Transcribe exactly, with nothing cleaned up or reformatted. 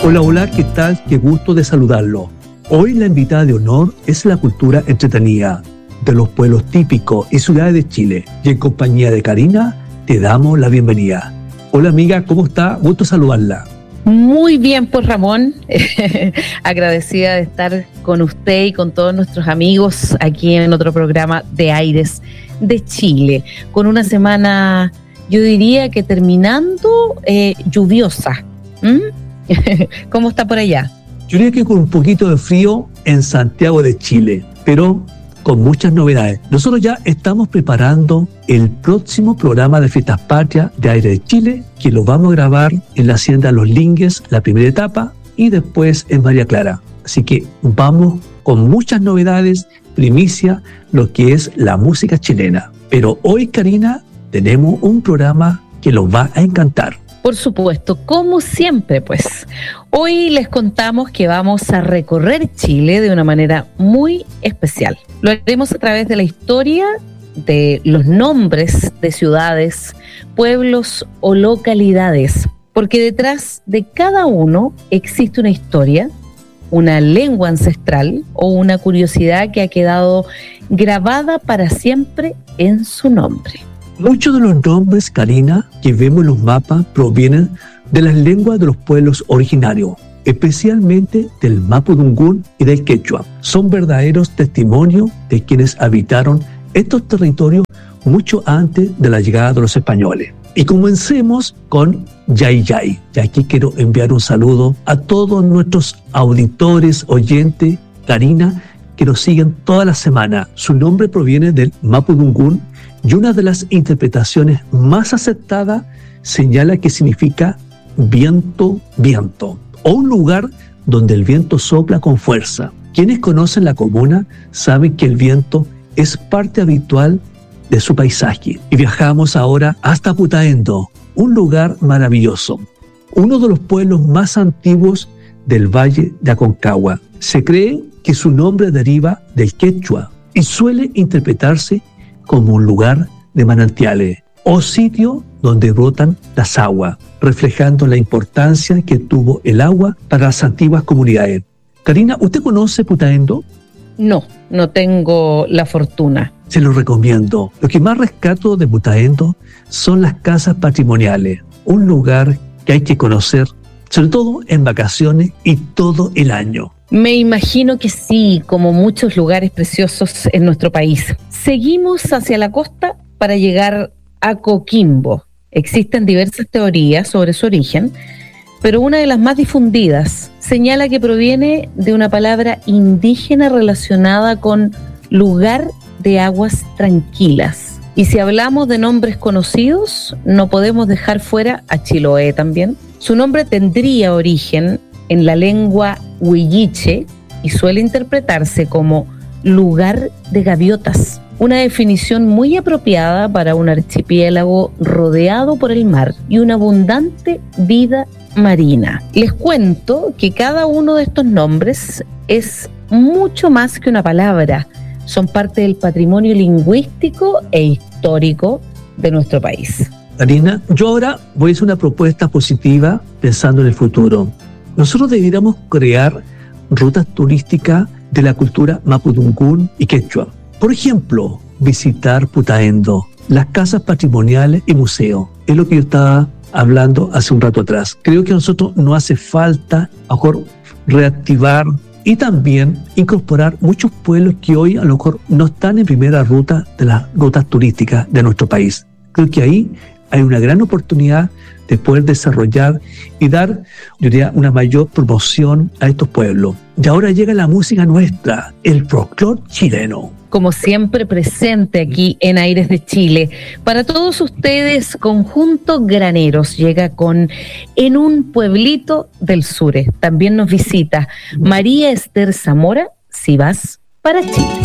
Hola, hola, ¿qué tal? Qué gusto de saludarlo. Hoy la invitada de honor es la cultura entretenida de los pueblos típicos y ciudades de Chile. Y en compañía de Karina, te damos la bienvenida. Hola amiga, ¿cómo está? Gusto saludarla. Muy bien, pues Ramón, agradecida de estar con usted y con todos nuestros amigos aquí en otro programa de Aires de Chile, con una semana, yo diría que terminando, eh, lluviosa. ¿Mm? ¿Cómo está por allá? Yo diría que con un poquito de frío en Santiago de Chile, pero con muchas novedades. Nosotros ya estamos preparando el próximo programa de Fiestas Patrias de Aire de Chile, que lo vamos a grabar en la Hacienda Los Lingues, la primera etapa, y después en María Clara. Así que vamos con muchas novedades, primicia, lo que es la música chilena. Pero hoy, Karina, tenemos un programa que los va a encantar. Por supuesto, como siempre, pues. Hoy les contamos que vamos a recorrer Chile de una manera muy especial. Lo haremos a través de la historia, de los nombres de ciudades, pueblos o localidades, porque detrás de cada uno existe una historia, una lengua ancestral o una curiosidad que ha quedado grabada para siempre en su nombre. Muchos de los nombres, Karina, que vemos en los mapas provienen de las lenguas de los pueblos originarios, especialmente del mapudungún y del quechua. Son verdaderos testimonios de quienes habitaron estos territorios mucho antes de la llegada de los españoles. Y comencemos con Yay Yay. Y aquí quiero enviar un saludo a todos nuestros auditores, oyentes, Karina, que nos siguen toda la semana. Su nombre proviene del mapudungún y una de las interpretaciones más aceptadas señala que significa viento, viento, o un lugar donde el viento sopla con fuerza. Quienes conocen la comuna saben que el viento es parte habitual de su paisaje. Y viajamos ahora hasta Putaendo, un lugar maravilloso, uno de los pueblos más antiguos del Valle de Aconcagua. Se cree que su nombre deriva del quechua y suele interpretarse como un lugar de manantiales o sitio donde brotan las aguas, reflejando la importancia que tuvo el agua para las antiguas comunidades. Karina, ¿usted conoce Putaendo? No, no tengo la fortuna. Se lo recomiendo. Lo que más rescato de Putaendo son las casas patrimoniales, un lugar que hay que conocer, sobre todo en vacaciones y todo el año. Me imagino que sí, como muchos lugares preciosos en nuestro país. Seguimos hacia la costa para llegar a Coquimbo. Existen diversas teorías sobre su origen, pero una de las más difundidas señala que proviene de una palabra indígena relacionada con lugar de aguas tranquilas. Y si hablamos de nombres conocidos, no podemos dejar fuera a Chiloé también. Su nombre tendría origen en la lengua huilliche y suele interpretarse como lugar de gaviotas, una definición muy apropiada para un archipiélago rodeado por el mar y una abundante vida marina. Les cuento que cada uno de estos nombres es mucho más que una palabra, son parte del patrimonio lingüístico e histórico de nuestro país. Karina, yo ahora voy a hacer una propuesta positiva pensando en el futuro. Nosotros deberíamos crear rutas turísticas de la cultura mapudungún y quechua. Por ejemplo, visitar Putaendo, las casas patrimoniales y museos. Es lo que yo estaba hablando hace un rato atrás. Creo que a nosotros nos hace falta, a lo mejor, reactivar y también incorporar muchos pueblos que hoy a lo mejor no están en primera ruta de las rutas turísticas de nuestro país. Creo que ahí hay una gran oportunidad de poder desarrollar y dar, yo diría, una mayor promoción a estos pueblos. Y ahora llega la música nuestra, el folclore chileno. Como siempre presente aquí en Aires de Chile. Para todos ustedes, Conjunto Graneros llega con En un pueblito del sur. También nos visita María Esther Zamora, Si vas para Chile.